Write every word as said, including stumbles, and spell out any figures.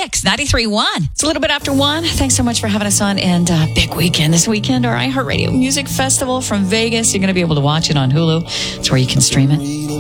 Mix ninety-three point one. It's a little bit after one. Thanks so much for having us on. And uh, big weekend this weekend, our iHeartRadio Music Festival from Vegas. You're going to be able to watch it on Hulu. It's where you can stream it.